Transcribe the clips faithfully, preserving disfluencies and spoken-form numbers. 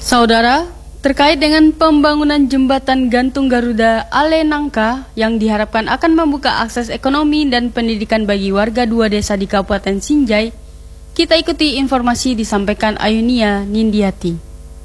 Saudara, terkait dengan pembangunan jembatan gantung Garuda Ale Nangka yang diharapkan akan membuka akses ekonomi dan pendidikan bagi warga dua desa di Kabupaten Sinjai, kita ikuti informasi disampaikan Ayunia Nindiati.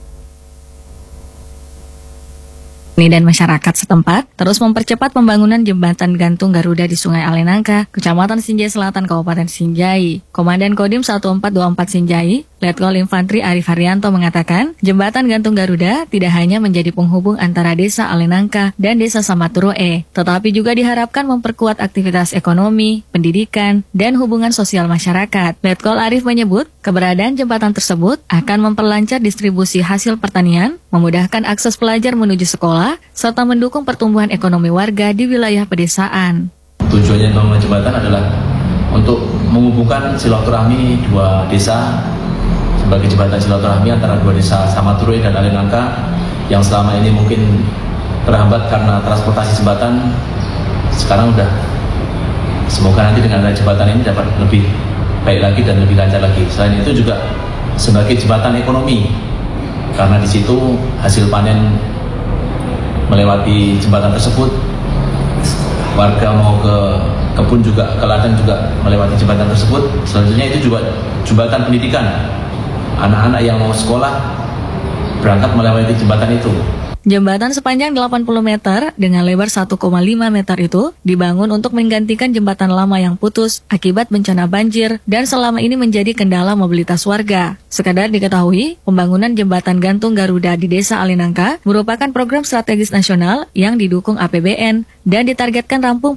Dan masyarakat setempat terus mempercepat pembangunan jembatan gantung Garuda di Sungai Ale Nangka, Kecamatan Sinjai Selatan, Kabupaten Sinjai. Komandan Kodim satu empat dua empat Sinjai, Letkol Infantri Arif Haryanto mengatakan, jembatan gantung Garuda tidak hanya menjadi penghubung antara desa Ale Nangka dan desa Samaturoe, tetapi juga diharapkan memperkuat aktivitas ekonomi, pendidikan, dan hubungan sosial masyarakat. Letkol Arif menyebut, keberadaan jembatan tersebut akan memperlancar distribusi hasil pertanian, memudahkan akses pelajar menuju sekolah, serta mendukung pertumbuhan ekonomi warga di wilayah pedesaan. Tujuannya pembangunan jembatan adalah untuk menghubungkan silaturahmi dua desa sebagai jembatan silaturahmi antara dua desa Samaturoe dan Ale Nangka yang selama ini mungkin terhambat karena transportasi jembatan. Sekarang udah, semoga nanti dengan ada jembatan ini dapat lebih baik lagi dan lebih lancar lagi. Selain itu juga sebagai jembatan ekonomi, karena di situ hasil panen melewati jembatan tersebut, warga mau ke kebun juga, ke ladang juga melewati jembatan tersebut. Selanjutnya itu juga jembatan pendidikan, anak-anak yang mau sekolah berangkat melewati jembatan itu. Jembatan sepanjang delapan puluh meter dengan lebar satu koma lima meter itu dibangun untuk menggantikan jembatan lama yang putus akibat bencana banjir dan selama ini menjadi kendala mobilitas warga. Sekadar diketahui, pembangunan jembatan gantung Garuda di Desa Ale Nangka merupakan program strategis nasional yang didukung A P B N dan ditargetkan rampung